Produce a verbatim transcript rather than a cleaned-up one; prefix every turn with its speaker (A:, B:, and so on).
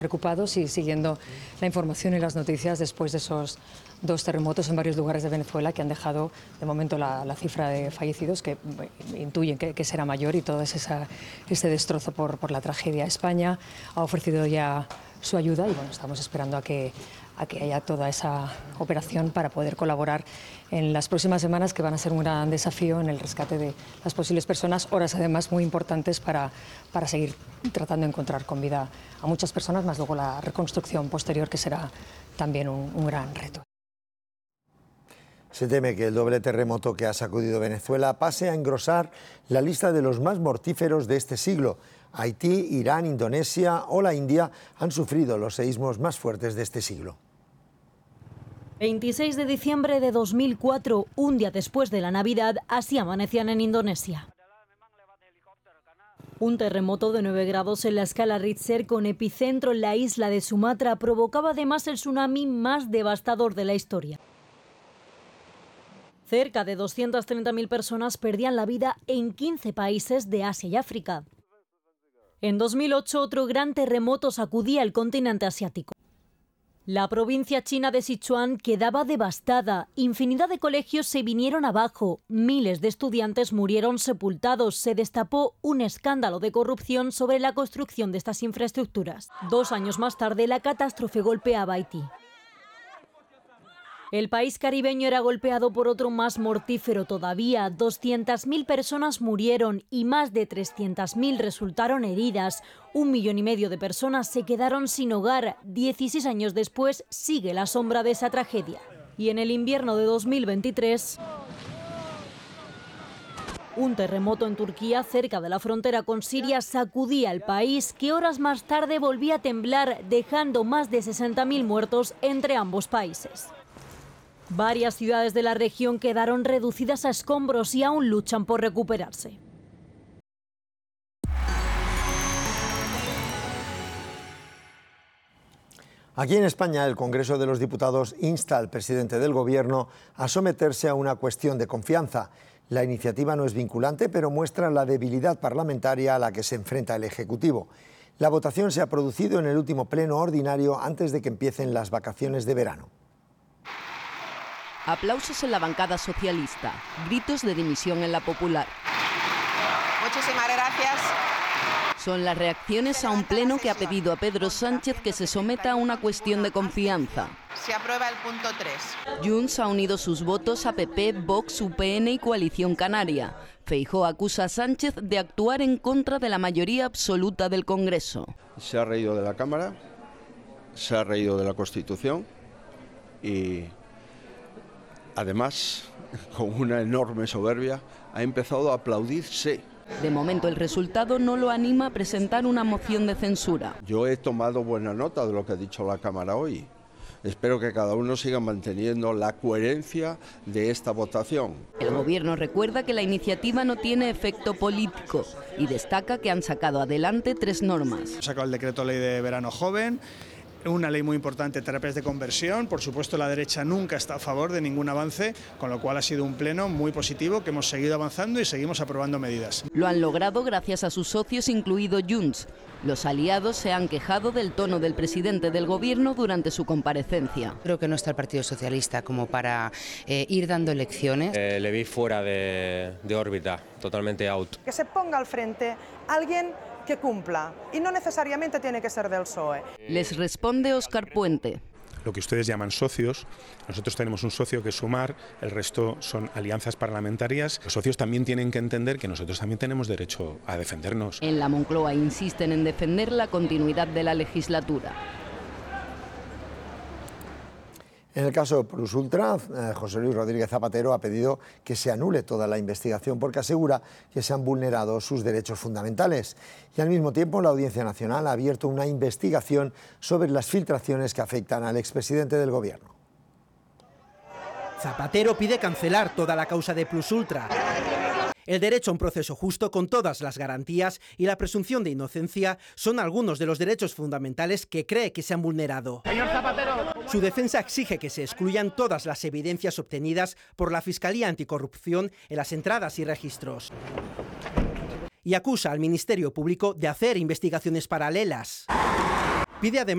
A: Preocupados y siguiendo la información y las noticias después de esos dos terremotos en varios lugares de Venezuela que han dejado de momento la, la cifra de fallecidos que intuyen que, que será mayor y todo esa, ese destrozo por, por la tragedia. España ha ofrecido ya su ayuda y bueno, estamos esperando a que, a que haya toda esa operación para poder colaborar en las próximas semanas, que van a ser un gran desafío en el rescate de las posibles personas, horas además muy importantes para, para seguir tratando de encontrar con vida a muchas personas, más luego la reconstrucción posterior, que será también un, un gran reto.
B: Se teme que el doble terremoto que ha sacudido Venezuela pase a engrosar la lista de los más mortíferos de este siglo. Haití, Irán, Indonesia o la India han sufrido los seísmos más fuertes de este siglo.
C: veintiséis de diciembre de dos mil cuatro, un día después de la Navidad, así amanecían en Indonesia. Un terremoto de nueve grados en la escala Richter con epicentro en la isla de Sumatra provocaba además el tsunami más devastador de la historia. Cerca de doscientas treinta mil personas perdían la vida en quince países de Asia y África. En dos mil ocho, otro gran terremoto sacudía el continente asiático. La provincia china de Sichuan quedaba devastada, infinidad de colegios se vinieron abajo, miles de estudiantes murieron sepultados, se destapó un escándalo de corrupción sobre la construcción de estas infraestructuras. Dos años más tarde, la catástrofe golpeaba a Haití. El país caribeño era golpeado por otro más mortífero todavía. doscientas mil personas murieron y más de trescientas mil resultaron heridas. Un millón y medio de personas se quedaron sin hogar. dieciséis años después sigue la sombra de esa tragedia. Y en el invierno de dos mil veintitrés... un terremoto en Turquía, cerca de la frontera con Siria, sacudía el país, que horas más tarde volvía a temblar, dejando más de sesenta mil muertos entre ambos países. Varias ciudades de la región quedaron reducidas a escombros y aún luchan por recuperarse.
B: Aquí en España, el Congreso de los Diputados insta al presidente del Gobierno a someterse a una cuestión de confianza. La iniciativa no es vinculante, pero muestra la debilidad parlamentaria a la que se enfrenta el Ejecutivo. La votación se ha producido en el último pleno ordinario antes de que empiecen las vacaciones de verano.
D: Aplausos en la bancada socialista, gritos de dimisión en la popular.
E: Muchísimas gracias.
D: Son las reacciones a un pleno que ha pedido a Pedro Sánchez que se someta a una cuestión de confianza.
E: Se aprueba el punto tres.
D: Junts ha unido sus votos a P P, Vox, U P N y Coalición Canaria. Feijóo acusa a Sánchez de actuar en contra de la mayoría absoluta del Congreso.
F: Se ha reído de la Cámara, se ha reído de la Constitución y... además, con una enorme soberbia, ha empezado a aplaudirse.
D: De momento, el resultado no lo anima a presentar una moción de censura.
F: Yo he tomado buena nota de lo que ha dicho la Cámara hoy. Espero que cada uno siga manteniendo la coherencia de esta votación.
D: El Gobierno recuerda que la iniciativa no tiene efecto político y destaca que han sacado adelante tres normas.
G: Han sacado el decreto ley de verano joven, una ley muy importante, terapias de conversión. Por supuesto, la derecha nunca está a favor de ningún avance, con lo cual ha sido un pleno muy positivo, que hemos seguido avanzando y seguimos aprobando medidas.
D: Lo han logrado gracias a sus socios, incluido Junts. Los aliados se han quejado del tono del presidente del Gobierno durante su comparecencia.
H: Creo que no está el Partido Socialista como para eh, ir dando lecciones.
I: Eh, le vi fuera de, de órbita, totalmente out.
J: Que se ponga al frente alguien que cumpla, y no necesariamente tiene que ser del P S O E.
D: Les responde Óscar Puente.
K: Lo que ustedes llaman socios, nosotros tenemos un socio que es Sumar, el resto son alianzas parlamentarias. Los socios también tienen que entender que nosotros también tenemos derecho a defendernos.
D: En la Moncloa insisten en defender la continuidad de la legislatura.
B: En el caso de Plus Ultra, eh, José Luis Rodríguez Zapatero ha pedido que se anule toda la investigación porque asegura que se han vulnerado sus derechos fundamentales. Y al mismo tiempo, la Audiencia Nacional ha abierto una investigación sobre las filtraciones que afectan al expresidente del Gobierno.
L: Zapatero pide cancelar toda la causa de Plus Ultra. El derecho a un proceso justo con todas las garantías y la presunción de inocencia son algunos de los derechos fundamentales que cree que se han vulnerado.
M: Señor Zapatero.
L: Su defensa exige que se excluyan todas las evidencias obtenidas por la Fiscalía Anticorrupción en las entradas y registros. Y acusa al Ministerio Público de hacer investigaciones paralelas. Pide además